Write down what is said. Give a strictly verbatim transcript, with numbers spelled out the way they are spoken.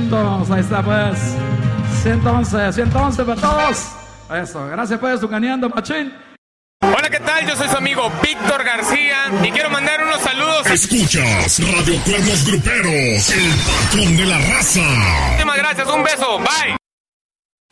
juntos. Ahí está pues. ciento once, ciento once para todos. Eso, gracias pues, Tucaneando Machín. Hola, ¿qué tal? Yo soy su amigo Víctor García y quiero mandar unos saludos. Escuchas Radio Cuernos Gruperos, el patrón de la raza. Muchísimas gracias, un beso, bye.